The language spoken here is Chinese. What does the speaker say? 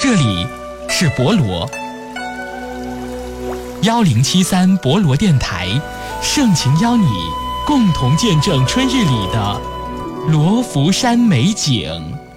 这里是博罗1073博罗电台，盛情邀你共同见证春日里的罗浮山美景。